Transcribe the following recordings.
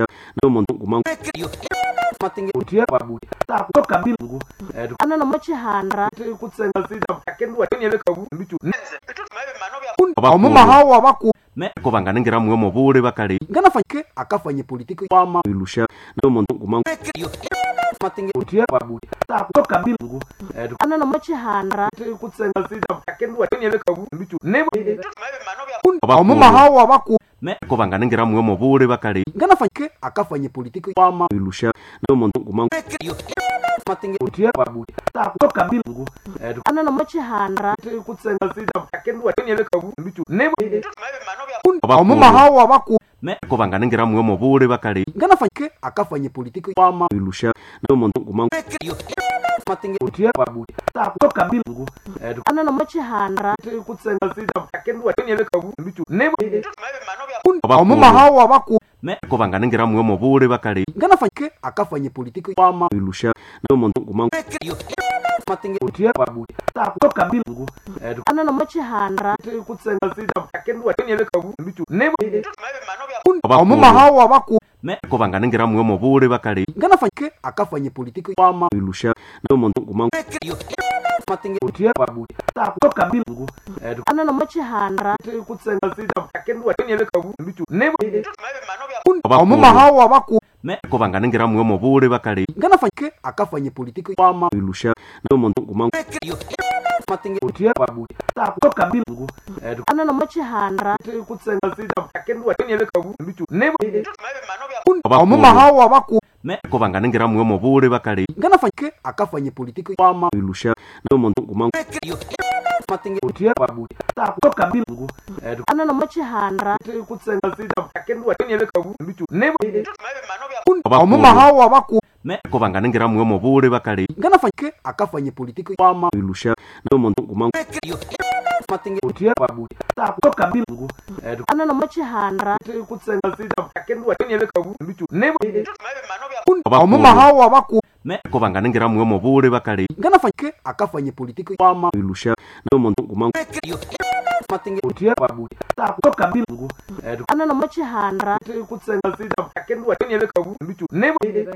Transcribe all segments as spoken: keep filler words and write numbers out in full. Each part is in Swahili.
wilusha na umuntu kumangu matinge utia babu ta kutoka mbingu ana na machihanda kutsenga sida kakendwa nyeleka bitu omuma hawa baku me kobanga ningira mwe mobure bakali ngana fanyike akafanye politiki kwama wilusha na umuntu kumangu matinge utia babu ta kutoka mbingu ana na machihanda kutsenga sida kakendwa nyeleka bitu nebo omuma hawa baku me kobanga ningira mwe mobure bakali ngana fanyike akafanye politiki kwama wilusha na umuntu kumangu matinge utia babu ta kutoka mbingu ana na machihanda kutsenga sida kakendwa nyeleka bitu nebo omuma hawa baku me kobanga ningira mwe mobure bakali ngana fanyike akafanye politiki kwama wilusha na umuntu kumangu matinge utia babu ta kutoka mbingu ana na machihanda kutsenga sida kakendwa nyeleka bitu nebo omuma hawa baku me kobanga ningira mwe mobure bakali ngana fanyike akafanye politiki kwama wilusha na umuntu kumangu matinge utia babu ta kutoka mbingu ana na machihanda kutsenga sida kakendwa nyeleka bitu nebo omuma hawa baku me kobanga ningira mwe mobure bakali ngana fanyike akafanye politiki kwama wilusha na umuntu kumangu matinge utia babu ta kutoka mbingu ana na machihanda kutsenga sida kakendwa nyeleka bitu nebo omuma hawa baku me kobanga ningira mwe mobure bakali ngana fanyike akafanye politiki kwama wilusha na umuntu kumangu matinge utia babu ta kutoka mbingu ana na machihanda kutsenga sida kakendwa nyeleka bitu nebo omuma hawa baku me kobanga ningira mwe mobure bakali ngana fanyike akafanye politiki kwama wilusha na umuntu kumangu matinge utia babu ta kutoka mbingu ana na machihanda kutsenga sida kakendwa nyeleka bitu nebo omuma hawa baku me kobanga ningira mwe mobure bakali ngana fanyike akafanye politiki kwama wilusha na umuntu kumangu matinge utia babu ta kutoka mbingu ana na machihanda kutsenga sida kakendwa nyeleka bitu nebo omuma hawa baku me kobanga ningira mwe mobure bakali ngana fanyike akafanye politiki kwama wilusha na umuntu kumangu matinge utia babu ta kutoka mbingu ana na machihanda kutsenga sida kakendwa nyeleka bitu nebo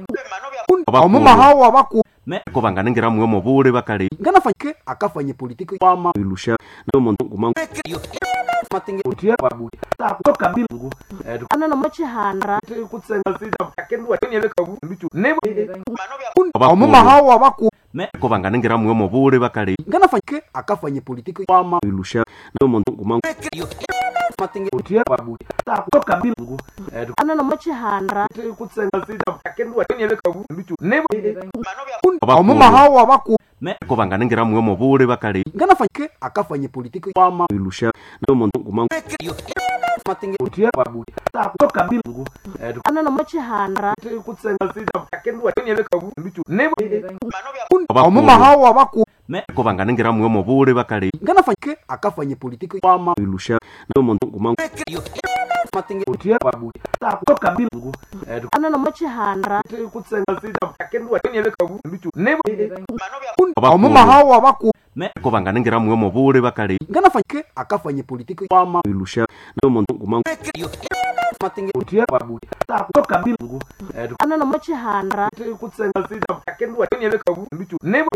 omuma hawa baku me kobanga ningira mwe mobure bakali ngana fanyike akafanye politiki kwama wilusha na umuntu kumangu matinge utia babu ta kutoka mbingu ana na machihanda kutsenga sida kakendwa nyeleka bitu nebo omuma hawa baku me kobanga ningira mwe mobure bakali ngana fanyike akafanye politiki kwama wilusha na umuntu kumangu matinge utia babu ta kutoka mbingu ana na machihanda kutsenga sida kakendwa nyeleka bitu nebo omuma hawa baku me kobanga ningira mwe mobure bakali ngana fanyike akafanye politiki kwama wilusha na umuntu kumangu matinge utia babu ta kutoka mbingu ana na machihanda kutsenga sida kakendwa nyeleka bitu nebo omuma hawa baku me kobanga ningira mwe mobure bakali ngana fanyike akafanye politiki kwama wilusha na umuntu kumangu matinge utia babu ta kutoka mbingu ana na machihanda kutsenga sida kakendwa nyeleka bitu nebo omuma hawa baku me kobanga ningira mwe mobure bakali ngana fanyike akafanye politiki kwama wilusha na umuntu kumangu matinge utia babu ta kutoka mbingu ana na machihanda kutsenga sida kakendwa nyeleka bitu nebo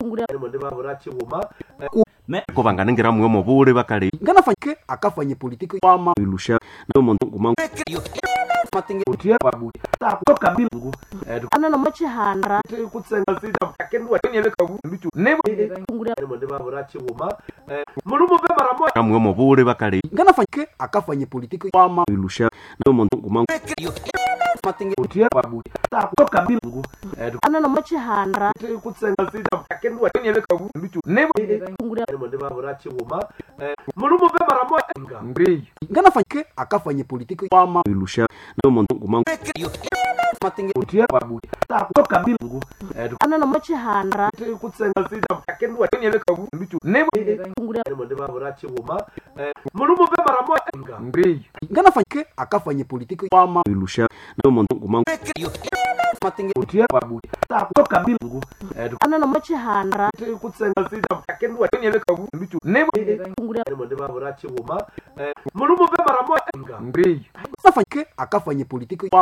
me kobanga ningira mwe mobure bakali ngana fanyike akafanye politiki kwama wilusha na umuntu kumangu matinge utia babu ta kutoka mbingu ana na machihanda kutsenga sida kakendwa nyeleka bitu nebo mulumu be maramoya mwe mobure bakali ngana fanyike akafanye politiki kwama wilusha na umuntu kumangu matinge utia babu ta kutoka mbingu ana na machihanda kutsenga sida kakendwa nyeleka bitu nebo mulumu be maramoya ngri ngana fanyike akafanye politiki kwama wilusha na umuntu kumangu matinge utia babu ta kutoka mbingu ana na machihanda kutsenga sida kakendwa nyeleka bitu nebo mulumu be maramoya ngri ngana fanyike akafanye politiki kwama wilusha na umuntu kumangu matinge utia babu ta kutoka mbingu ana na machihanda kutsenga sida kakendwa nyeleka bitu nebo mulumu be maramoya ngri ngana fanyike akafanye politiki